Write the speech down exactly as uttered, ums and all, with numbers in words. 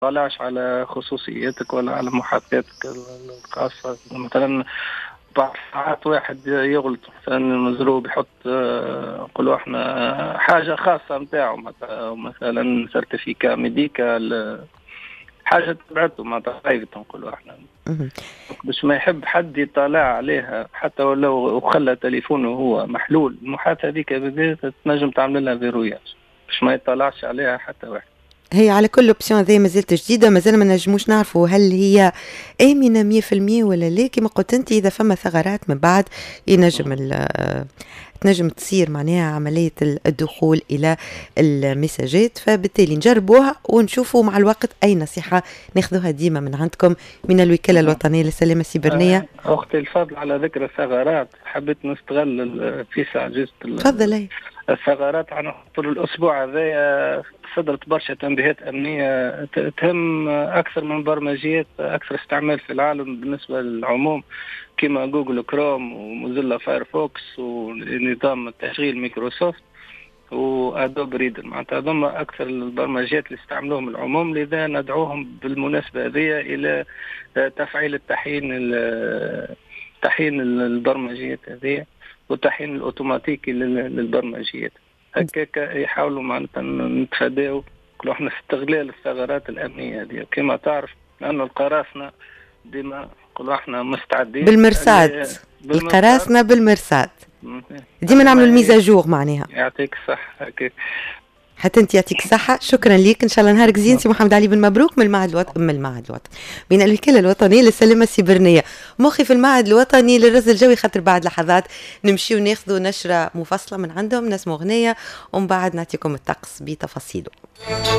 طالعش على خصوصياتك ولا على محادثاتك الخاصة. مثلا بعض ساعات واحد يغلط، مثلا المزروب يحط نقولوا احنا حاجة خاصة متاعه، مثلا سيرتيفيكا ميديكال، حاجة تبعته ما تغيرت نقولوا احنا، باش ما يحب حد يطالع عليها حتى ولو وخلى تليفونه هو محلول. المحادثة هذيك بديت تنجم تعمل لها فيروياج باش ما يطلعش عليها حتى واحد. هي على كل اوبسيون ذي مازالت جديده، مازال ما نجموش نعرفوا هل هي امنه مية في المية ولا لا. كما قلت انت اذا فما ثغرات من بعد ينجم تنجم تصير معناها عمليه الدخول الى المساجات، فبالتالي نجربوها ونشوفوا مع الوقت اي نصيحه ناخذوها ديما من عندكم من الوكاله الوطنيه للسلامه السيبرانيه. اختي الفضل، على ذكر الثغرات حبيت نستغل في ساعه تفضلي. الثغرات عن طول الاسبوع هذا صدرت برشا تنبيهات امنيه تهم اكثر من برمجيات اكثر استعمال في العالم بالنسبه للعموم، كما جوجل كروم وموزيلا فايرفوكس ونظام التشغيل مايكروسوفت وادوب ريدر. معناتها هذوما اكثر البرمجيات اللي استعملوهم العموم، لذا ندعوهم بالمناسبه هذه الى تفعيل التحيين تحيين البرمجيات هذه والتحيين الاوتوماتيكي للبرمجيات. هكاك يحاولوا معناتها نتفاداو كل احنا استغلال الثغرات الامنيه هذه. كما تعرف لانه القراصنه ديما نقولوا احنا مستعدين بالمرصاد، القراصنه بالمرصاد ديما نعملوا الميزاجور معناها. يعطيك الصحه. هكاك حتى انت يعطيك الصحة، شكرا ليك، ان شاء الله نهارك زين. سي محمد علي بن مبروك من المعهد الوطني من المعهد الوطني من الوكالة الوطنية للسلامة السيبرانية. مخي في المعهد الوطني للرز الجوي، خاطر بعد لحظات نمشي وناخذوا نشرة مفصلة من عندهم، نسمو أغنية ومن بعد نعطيكم الطقس بتفاصيله.